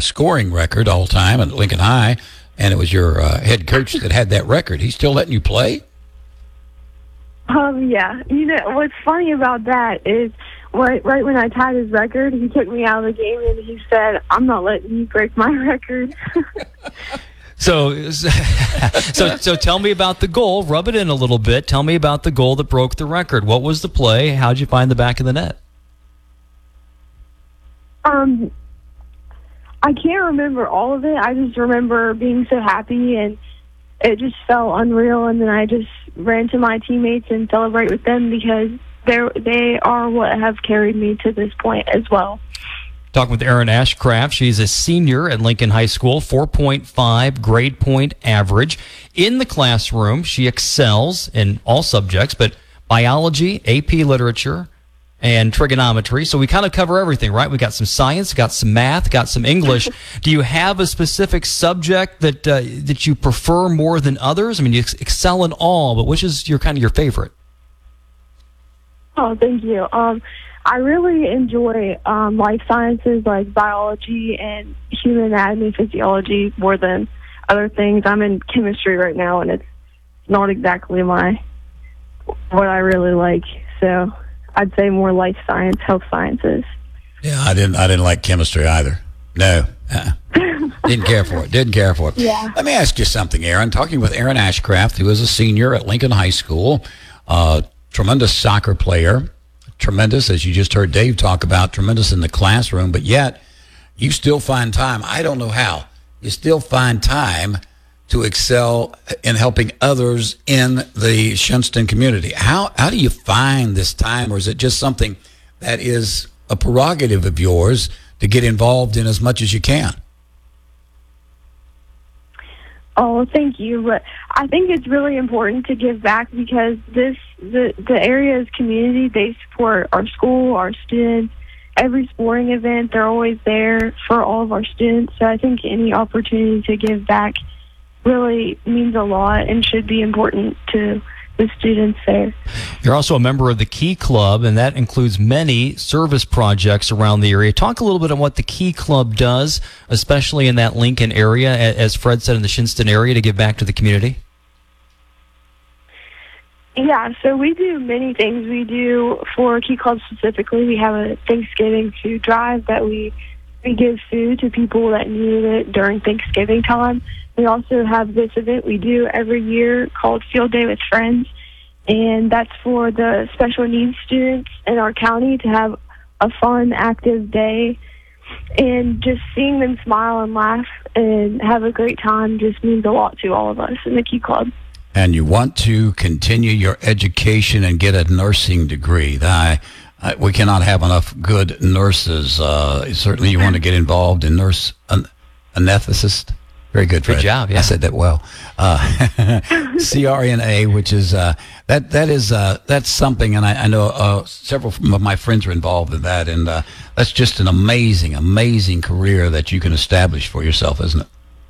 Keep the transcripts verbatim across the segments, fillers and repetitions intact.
uh, scoring record all time at Lincoln High, and it was your uh, head coach that had that record. He's still letting you play? Um, yeah. You know, what's funny about that is right, right when I tied his record, he took me out of the game and he said, I'm not letting you break my record. So, so, so tell me about the goal. Rub it in a little bit. Tell me about the goal that broke the record. What was the play? How'd you find the back of the net? Um, I can't remember all of it. I just remember being so happy, and it just felt unreal. And then I just ran to my teammates and celebrate with them because they they are what have carried me to this point as well. Talking with Erin Ashcraft. She's a senior at Lincoln High School, four point five grade point average. In the classroom, she excels in all subjects, but biology, A P literature, and trigonometry. So we kind of cover everything, right? We got some science, got some math, got some English. Do you have a specific subject that uh, that you prefer more than others? I mean, you ex- excel in all, but which is your kind of your favorite? Oh, thank you. Um, I really enjoy um, life sciences like biology and human anatomy, physiology more than other things. I'm in chemistry right now, and it's not exactly my what I really like. So I'd say more life science, health sciences. Yeah, I didn't. I didn't like chemistry either. No, uh, didn't care for it. Didn't care for it. Yeah. Let me ask you something, Erin. Talking with Erin Ashcraft, who is a senior at Lincoln High School, uh, tremendous soccer player. Tremendous, as you just heard Dave talk about, tremendous in the classroom, but yet you still find time. I don't know how. You still find time to excel in helping others in the Shunston community. How how do you find this time, or is it just something that is a prerogative of yours to get involved in as much as you can? Oh, thank you. But I think it's really important to give back because this the the area's community, they support our school, our students, every sporting event. They're always there for all of our students. So I think any opportunity to give back really means a lot and should be important to the students there. You're also a member of the Key Club, and that includes many service projects around the area. Talk a little bit on what the Key Club does, especially in that Lincoln area, as Fred said, in the Shunston area, to give back to the community. Yeah, so we do many things. We do, for Key Club specifically, we have a Thanksgiving food drive that we, we give food to people that need it during Thanksgiving time. We also have this event we do every year called Field Day with Friends, and that's for the special needs students in our county to have a fun, active day. And just seeing them smile and laugh and have a great time just means a lot to all of us in the Key Club. And you want to continue your education and get a nursing degree. I, I, we cannot have enough good nurses. Uh, certainly you want to get involved in nurse an, anesthetist. Very good, Fred. Good job, yeah. I said that well. Uh, C R N A, which is, uh, that, that is, uh, that's something, and I, I know uh, several of my friends are involved in that, and uh, that's just an amazing, amazing career that you can establish for yourself, isn't it?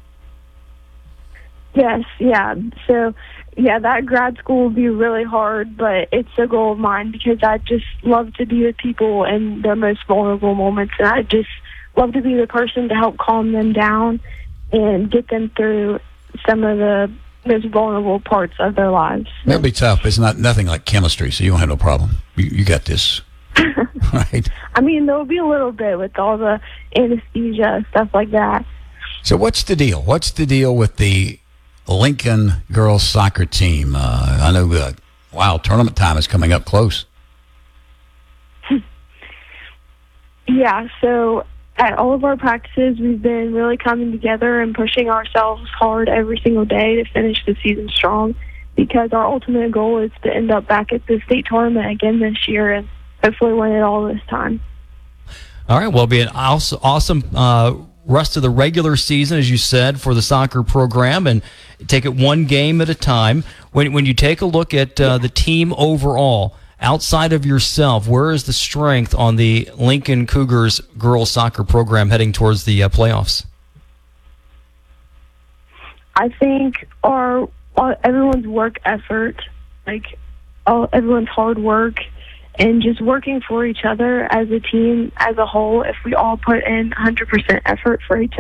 Yes, yeah. So, yeah, that grad school will be really hard, but it's a goal of mine because I just love to be with people in their most vulnerable moments, and I just love to be the person to help calm them down and get them through some of the most vulnerable parts of their lives. That'll be tough. It's not nothing like chemistry, so you won't have no problem. You, you got this, right? I mean, there'll be a little bit with all the anesthesia, stuff like that. So what's the deal? What's the deal with the Lincoln girls soccer team? Uh, I know, uh, wow, tournament time is coming up close. Yeah, so at all of our practices, we've been really coming together and pushing ourselves hard every single day to finish the season strong because our ultimate goal is to end up back at the state tournament again this year and hopefully win it all this time. All right, well, it'll be an awesome, awesome uh, rest of the regular season, as you said, for the soccer program, and take it one game at a time. When, when you take a look at uh, the team overall, outside of yourself, where is the strength on the Lincoln Cougars girls soccer program heading towards the uh, playoffs? I think our, our everyone's work effort, like all, everyone's hard work, and just working for each other as a team as a whole. If we all put in one hundred percent effort for each